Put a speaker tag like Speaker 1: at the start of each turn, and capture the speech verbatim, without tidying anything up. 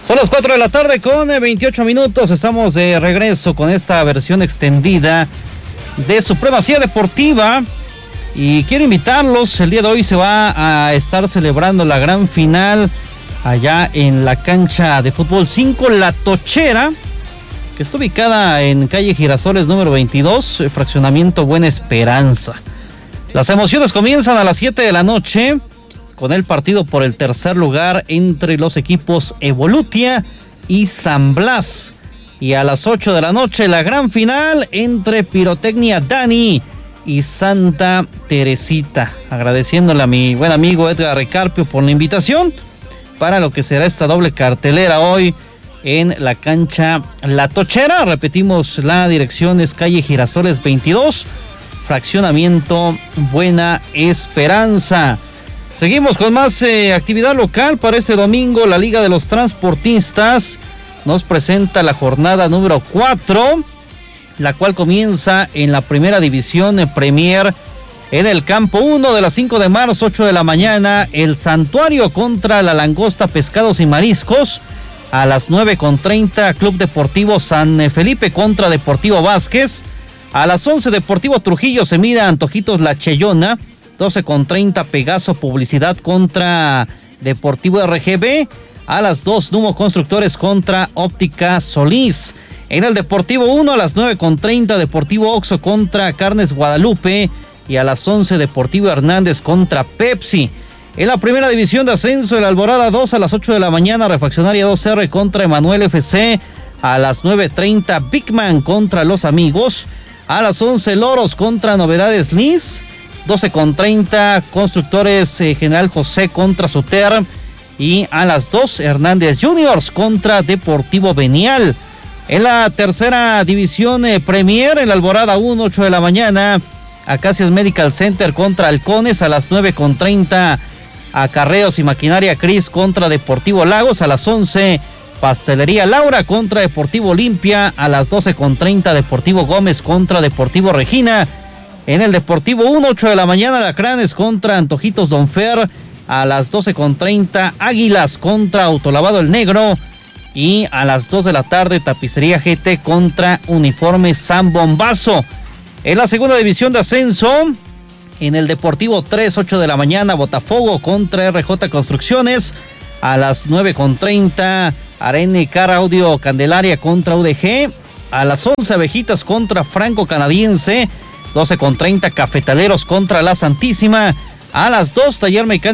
Speaker 1: Son las cuatro de la tarde con veintiocho minutos. Estamos de regreso con esta versión extendida de Supremacía Deportiva. Y quiero invitarlos, el día de hoy se va a estar celebrando la gran final allá en la cancha de fútbol cinco, La Tochera, que está ubicada en calle Girasoles número veintidós, fraccionamiento Buena Esperanza. Las emociones comienzan a las siete de la noche con el partido por el tercer lugar entre los equipos Evolutia y San Blas. Y a las ocho de la noche la gran final entre Pirotecnia Dani y Santa Teresita. Agradeciéndole a mi buen amigo Edgar Recarpio por la invitación para lo que será esta doble cartelera hoy en la cancha La Tochera. Repetimos, la dirección es calle Girasoles veintidós, fraccionamiento Buena Esperanza. Seguimos con más eh, actividad local para este domingo. La Liga de los Transportistas nos presenta la jornada número cuatro, la cual comienza en la primera división eh, Premier en el campo uno de las cinco de marzo, ocho de la mañana, el Santuario contra la Langosta Pescados y Mariscos. A las nueve con treinta, Club Deportivo San Felipe contra Deportivo Vázquez. A las once, Deportivo Trujillo se mida Antojitos La Cheyona. doce con treinta, Pegaso Publicidad contra Deportivo R G B. A las dos, Numo Constructores contra Óptica Solís. En el Deportivo uno, a las nueve con treinta, Deportivo Oxxo contra Carnes Guadalupe. Y a las once, Deportivo Hernández contra Pepsi. En la primera división de ascenso, el Alborada dos, a las ocho de la mañana, Refaccionaria dos R contra Emanuel F C. A las nueve treinta, Bigman contra Los Amigos. A las once, Loros contra Novedades Liz. doce con treinta, Constructores eh, General José contra Soter. Y a las dos, Hernández Juniors contra Deportivo Benial. En la tercera división eh, Premier, en la Alborada uno, ocho de la mañana, Acacias Medical Center contra Halcones. A las nueve con treinta, Acarreos y Maquinaria Cris contra Deportivo Lagos. A las once, Pastelería Laura contra Deportivo Olimpia. A las doce con treinta, Deportivo Gómez contra Deportivo Regina. En el Deportivo uno, ocho de la mañana, Lacranes contra Antojitos Don Fer. A las doce con treinta, Águilas contra Autolavado El Negro. Y a las dos de la tarde, Tapicería G T contra Uniforme San Bombazo. En la segunda división de ascenso, en el Deportivo tres, ocho de la mañana, Botafogo contra R J Construcciones. A las nueve con treinta, Arene Car Audio Candelaria contra U D G. A las once, Abejitas contra Franco Canadiense. doce con treinta, Cafetaleros contra La Santísima. A las dos, Taller Mecánico